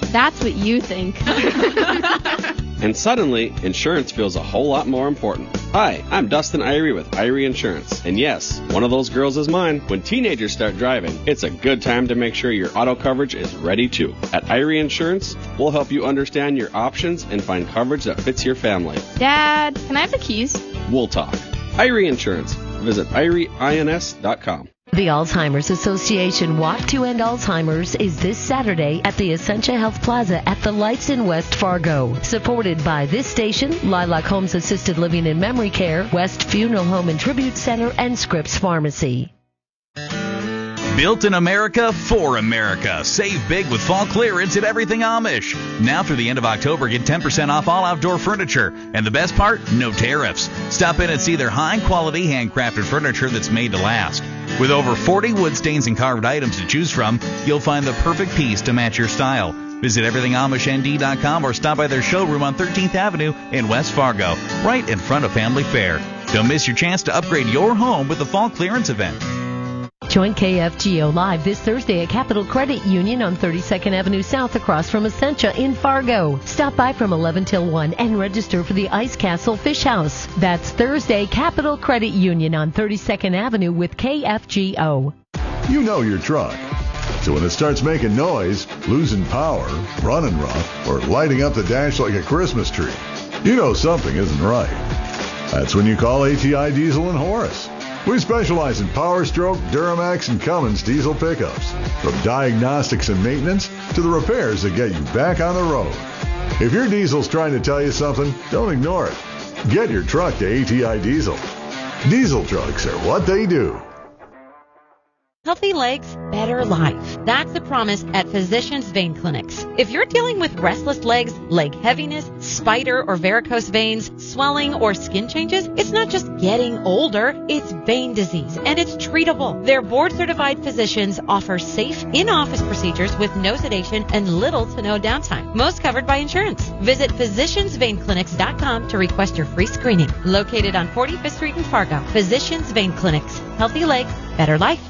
That's what you think. And suddenly, insurance feels a whole lot more important. Hi, I'm Dustin Irie with Irie Insurance. And yes, one of those girls is mine. When teenagers start driving, it's a good time to make sure your auto coverage is ready too. At Irie Insurance, we'll help you understand your options and find coverage that fits your family. Dad, can I have the keys? We'll talk. Irie Insurance. Visit IrieINS.com. The Alzheimer's Association Walk to End Alzheimer's is this Saturday at the Essentia Health Plaza at the Lights in West Fargo. Supported by this station, Lilac Homes Assisted Living and Memory Care, West Funeral Home and Tribute Center, and Scripps Pharmacy. Built in America for America. Save big with fall clearance at Everything Amish. Now through the end of October, get 10% off all outdoor furniture. And the best part, no tariffs. Stop in and see their high-quality handcrafted furniture that's made to last. With over 40 wood stains and carved items to choose from, you'll find the perfect piece to match your style. Visit everythingamishnD.com or stop by their showroom on 13th Avenue in West Fargo, right in front of Family Fair. Don't miss your chance to upgrade your home with the fall clearance event. Join KFGO Live this Thursday at Capital Credit Union on 32nd Avenue South across from Essentia in Fargo. Stop by from 11 till 1 and register for the Ice Castle Fish House. That's Thursday, Capital Credit Union on 32nd Avenue with KFGO. You know your truck. So when it starts making noise, losing power, running rough, or lighting up the dash like a Christmas tree, you know something isn't right. That's when you call ATI Diesel and Horace. We specialize in Power Stroke, Duramax, and Cummins diesel pickups. From diagnostics and maintenance to the repairs that get you back on the road. If your diesel's trying to tell you something, don't ignore it. Get your truck to ATI Diesel. Diesel trucks are what they do. Healthy legs, better life. That's the promise at Physicians Vein Clinics. If you're dealing with restless legs, leg heaviness, spider or varicose veins, swelling, or skin changes, it's not just getting older, it's vein disease, and it's treatable. Their board-certified physicians offer safe in-office procedures with no sedation and little to no downtime, most covered by insurance. Visit physiciansveinclinics.com to request your free screening. Located on 45th Street in Fargo, Physicians Vein Clinics. Healthy legs, better life.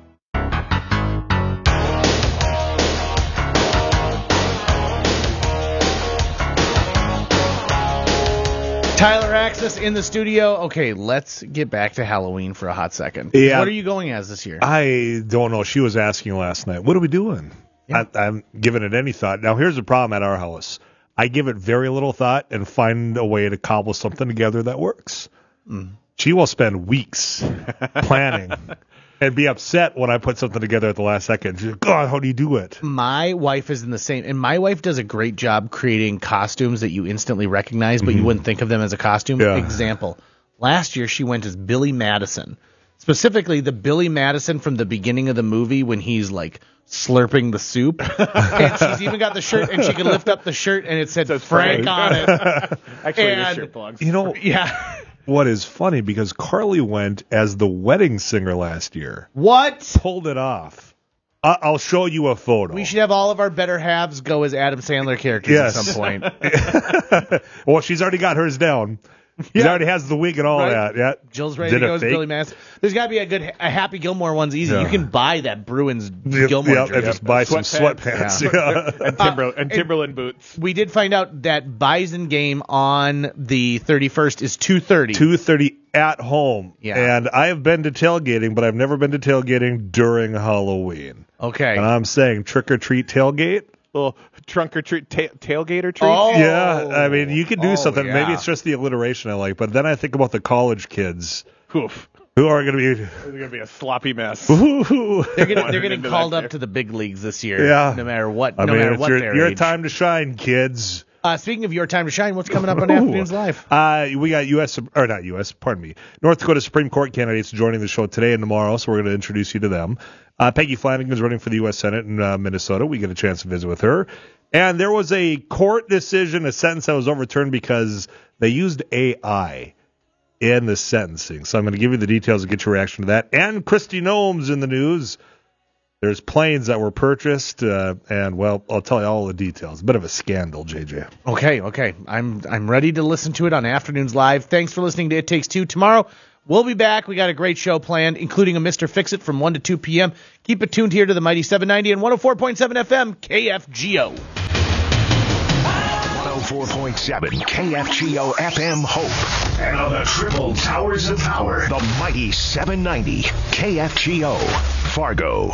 Tyler Axis in the studio. Okay, let's get back to Halloween for a hot second. Yeah. What are you going as this year? I don't know. She was asking last night, what are we doing? Yeah. I'm giving it any thought. Now, here's the problem at our house. I give it very little thought and find a way to cobble something together that works. She will spend weeks planning and be upset when I put something together at the last second. She's like, God, how do you do it? My wife is in the same, and my wife does a great job creating costumes that you instantly recognize, but you wouldn't think of them as a costume. Yeah. Example, last year she went as Billy Madison, specifically the Billy Madison from the beginning of the movie when he's like slurping the soup. And she's even got the shirt, and she can lift up the shirt, and it said Frank on it. Actually, your shirt belongs. You know, Yeah. what is funny, because Carly went as the wedding singer last year. What? Pulled it off. I'll show you a photo. We should have all of our better halves go as Adam Sandler characters at some point. Well, she's already got hers down. She already has the wig and all that. Yeah. Jill's ready to go as Billy Madison. There's got to be a Happy Gilmore one's easy. Yeah. You can buy that Bruins Gilmore and jersey. just buy some sweatpants. Yeah. and Timberland boots. We did find out that Bison game on the 31st is 2:30. 2:30 at home. Yeah. And I have been to tailgating, but I've never been to tailgating during Halloween. Okay. And I'm saying trick or treat tailgate. Little trunk or treat, tailgater treats. Oh. Yeah, I mean, you could do something. Yeah. Maybe it's just the alliteration I like, but then I think about the college kids Oof. who are going to be. It's going to be a sloppy mess. They're getting called up to the big leagues this year. Yeah. No matter what. I No mean, matter it's what their your age. time to shine, kids. Speaking of your time to shine, what's coming up on Afternoons Live? We got North Dakota Supreme Court candidates joining the show today and tomorrow, so we're going to introduce you to them. Peggy Flanagan is running for the U.S. Senate in Minnesota. We get a chance to visit with her. And there was a court decision, a sentence that was overturned because they used AI in the sentencing. So I'm going to give you the details and get your reaction to that. And Kristi Noem's in the news. There's planes that were purchased, and, well, I'll tell you all the details. A bit of a scandal, JJ. Okay. I'm ready to listen to it on Afternoons Live. Thanks for listening to It Takes Two. Tomorrow, we'll be back. We got a great show planned, including a Mr. Fix-It from 1 to 2 p.m. Keep it tuned here to the Mighty 790 and 104.7 FM, KFGO. 94.7 KFGO FM Hope. And on the triple towers of power, the mighty 790 KFGO Fargo.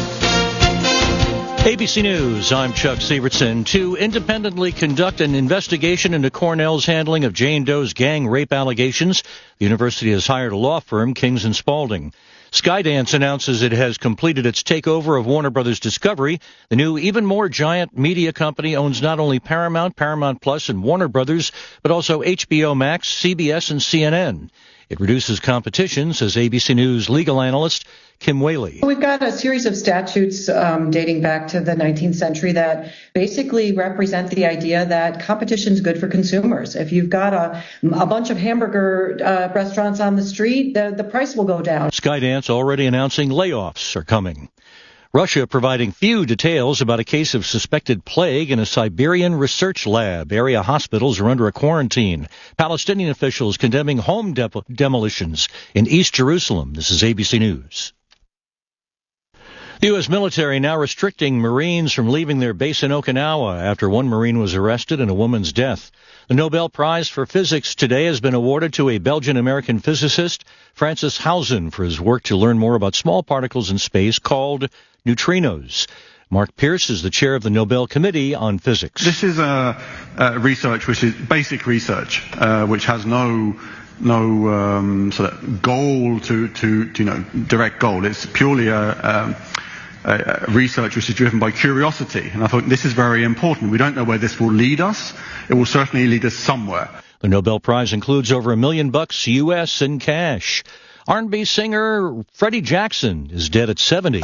ABC News, I'm Chuck Sievertson. To independently conduct an investigation into Cornell's handling of Jane Doe's gang rape allegations, the university has hired a law firm, Kings & Spalding. Skydance announces it has completed its takeover of Warner Brothers Discovery. The new, even more giant media company owns not only Paramount, Paramount Plus, and Warner Brothers, but also HBO Max, CBS, and CNN. It reduces competition, says ABC News legal analyst Kim Whaley. We've got a series of statutes dating back to the 19th century that basically represent the idea that competition is good for consumers. If you've got a bunch of hamburger restaurants on the street, the price will go down. Skydance already announcing layoffs are coming. Russia providing few details about a case of suspected plague in a Siberian research lab. Area hospitals are under a quarantine. Palestinian officials condemning home demolitions in East Jerusalem. This is ABC News. The U.S. military now restricting Marines from leaving their base in Okinawa after one Marine was arrested and a woman's death. The Nobel Prize for Physics today has been awarded to a Belgian-American physicist, Francis Housen, for his work to learn more about small particles in space called neutrinos. Mark Pierce is the chair of the Nobel Committee on Physics. This is a research which is basic research, which has no sort of goal to direct goal. It's purely a research which is driven by curiosity, and I think this is very important. We don't know where this will lead us. It will certainly lead us somewhere. The Nobel Prize includes over $1 million U.S. in cash. R&B singer Freddie Jackson is dead at 70.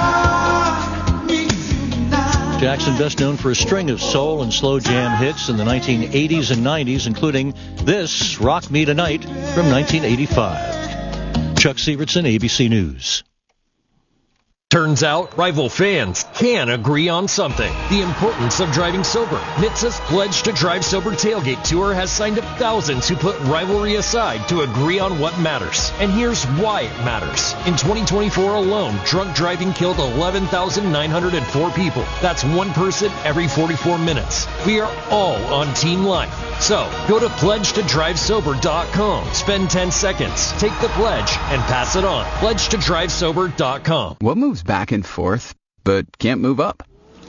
Jackson, best known for a string of soul and slow jam hits in the 1980s and 90s, including this, Rock Me Tonight, from 1985. Chuck Sievertson, ABC News. Turns out, rival fans can agree on something. The importance of driving sober. NHTSA's Pledge to Drive Sober Tailgate Tour has signed up thousands who put rivalry aside to agree on what matters. And here's why it matters. In 2024 alone, drunk driving killed 11,904 people. That's one person every 44 minutes. We are all on Team Life. So, go to pledgetodrivesober.com. Spend 10 seconds, take the pledge, and pass it on. Pledgetodrivesober.com. What moves back and forth, but can't move up?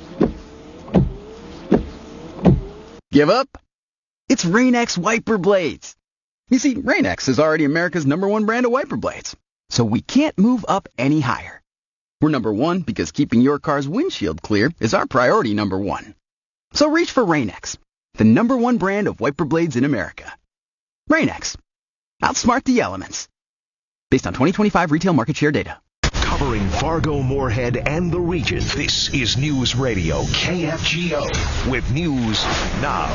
Give up? It's Rain-X wiper blades. You see, Rain-X is already America's #1 brand of wiper blades, so we can't move up any higher. We're #1 because keeping your car's windshield clear is our priority #1. So reach for Rain-X, the #1 brand of wiper blades in America. Rain-X. Outsmart the elements. Based on 2025 retail market share data. Covering Fargo, Moorhead, and the region, this is News Radio KFGO with news now.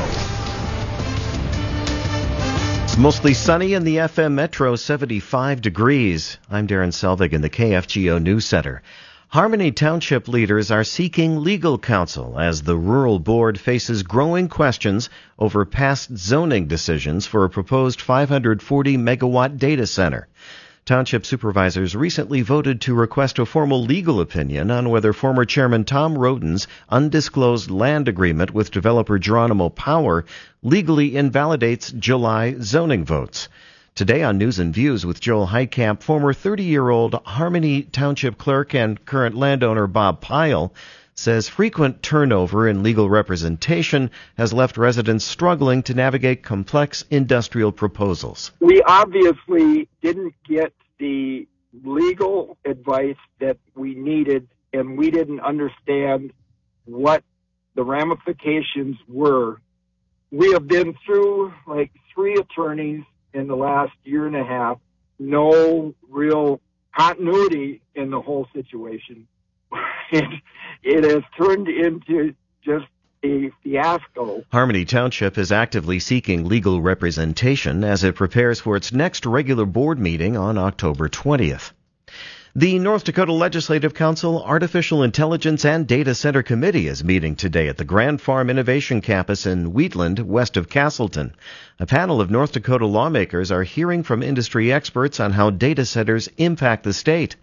It's mostly sunny in the FM Metro, 75 degrees. I'm Darren Selvig in the KFGO News Center. Harmony Township leaders are seeking legal counsel as the Rural Board faces growing questions over past zoning decisions for a proposed 540-megawatt data center. Township supervisors recently voted to request a formal legal opinion on whether former Chairman Tom Roden's undisclosed land agreement with developer Geronimo Power legally invalidates July zoning votes. Today on News and Views with Joel Heitkamp, former 30-year-old Harmony Township clerk and current landowner Bob Pyle says frequent turnover in legal representation has left residents struggling to navigate complex industrial proposals. We obviously didn't get the legal advice that we needed, and we didn't understand what the ramifications were. We have been through like 3 attorneys in the last year and a half, no real continuity in the whole situation. It has turned into just a fiasco. Harmony Township is actively seeking legal representation as it prepares for its next regular board meeting on October 20th. The North Dakota Legislative Council Artificial Intelligence and Data Center Committee is meeting today at the Grand Farm Innovation Campus in Wheatland, west of Castleton. A panel of North Dakota lawmakers are hearing from industry experts on how data centers impact the state.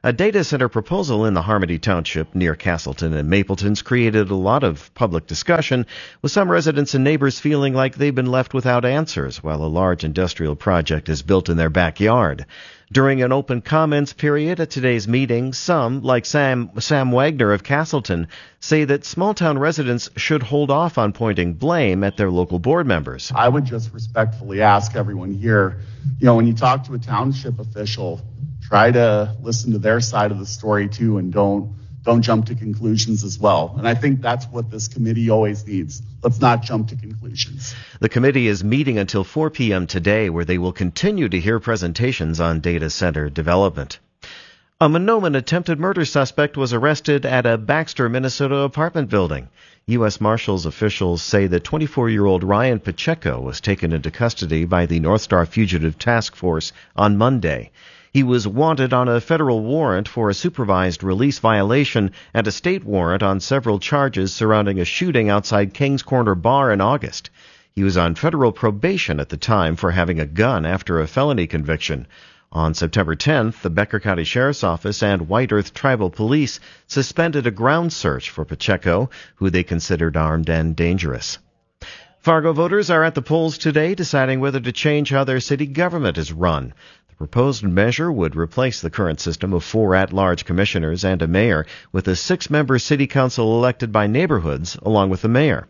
A data center proposal in the Harmony Township near Castleton and Mapleton's created a lot of public discussion, with some residents and neighbors feeling like they've been left without answers while a large industrial project is built in their backyard. During an open comments period at today's meeting, some, like Sam Wagner of Castleton, say that small-town residents should hold off on pointing blame at their local board members. I would just respectfully ask everyone here, when you talk to a township official, try to listen to their side of the story too, and don't jump to conclusions as well. And I think that's what this committee always needs. Let's not jump to conclusions. The committee is meeting until 4 p.m. today, where they will continue to hear presentations on data center development. A Monoman attempted murder suspect was arrested at a Baxter, Minnesota apartment building. U.S. Marshals officials say that 24-year-old Ryan Pacheco was taken into custody by the North Star Fugitive Task Force on Monday. He was wanted on a federal warrant for a supervised release violation and a state warrant on several charges surrounding a shooting outside Kings Corner Bar in August. He was on federal probation at the time for having a gun after a felony conviction. On September 10th, the Becker County Sheriff's Office and White Earth Tribal Police suspended a ground search for Pacheco, who they considered armed and dangerous. Fargo voters are at the polls today deciding whether to change how their city government is run. The proposed measure would replace the current system of 4 at-large commissioners and a mayor with a 6-member city council elected by neighborhoods along with the mayor.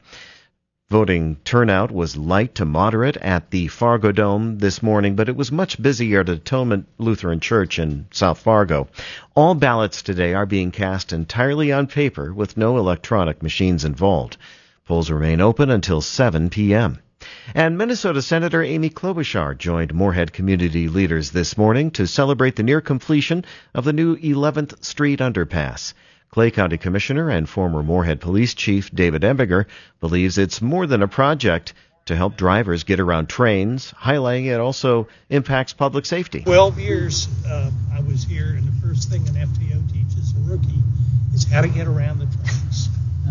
Voting turnout was light to moderate at the Fargo Dome this morning, but it was much busier at Atonement Lutheran Church in South Fargo. All ballots today are being cast entirely on paper with no electronic machines involved. Polls remain open until 7 p.m. And Minnesota Senator Amy Klobuchar joined Moorhead community leaders this morning to celebrate the near completion of the new 11th Street underpass. Clay County Commissioner and former Moorhead Police Chief David Embinger believes it's more than a project to help drivers get around trains, highlighting it also impacts public safety. 12 years I was here, and the first thing an FTO teaches a rookie is how to get around the trains.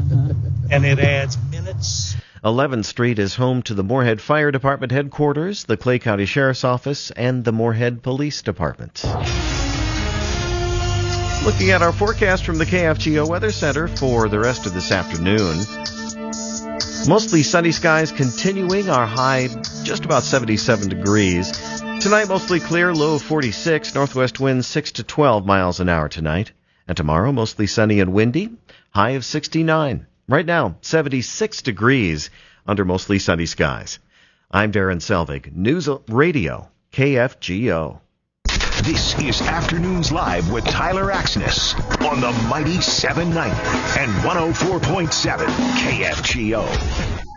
And it adds minutes. 11th Street is home to the Moorhead Fire Department headquarters, the Clay County Sheriff's Office, and the Moorhead Police Department. Looking at our forecast from the KFGO Weather Center for the rest of this afternoon. Mostly sunny skies continuing, our high just about 77 degrees. Tonight mostly clear, low of 46, northwest winds 6 to 12 miles an hour tonight. And tomorrow mostly sunny and windy, high of 69. Right now, 76 degrees under mostly sunny skies. I'm Darren Selvig, News Radio, KFGO. This is Afternoons Live with Tyler Axness on the mighty 790 and 104.7 KFGO.